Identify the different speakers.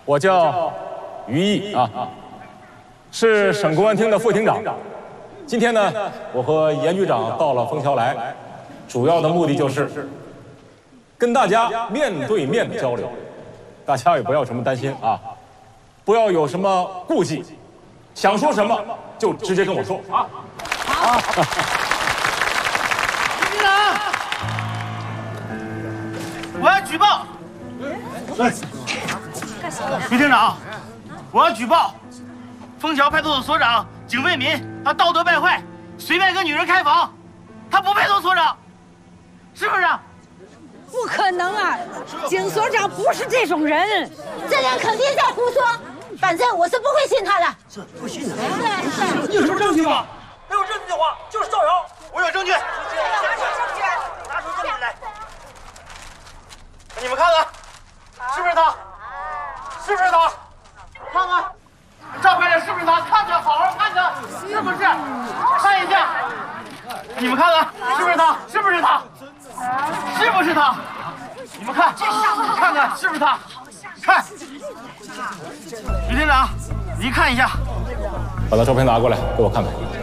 Speaker 1: 我叫于毅啊，是省公安厅的副厅长。今天呢，我和严局长到了枫桥来，主要的目的就是跟大家面对面的交流。大家也不要什么担心啊，不要有什么顾忌，想说什么就直接跟我说啊。好。
Speaker 2: 局长，我要举报。于厅长，我要举报枫桥派出所所长景卫民，他道德败坏，随便跟女人开房，他不配做所长，是不是？
Speaker 3: 不可能啊！景所长不是这种人，
Speaker 4: 这人肯定在胡说，反正我是不会信他的。
Speaker 2: 是不信的。
Speaker 4: 是。
Speaker 2: 你有什么证据吗？没有证据的话就是造谣。我有证据。拿出证据来。你们看看，是不是他？是不是他？看看，照片上是不是他？看看，好好看看，是不是？看一下，你们看看，是不是他？是不是他？是不是他？你们看，看看是不是他？看，于厅长，你看一下，
Speaker 1: 把他照片拿过来，给我看看。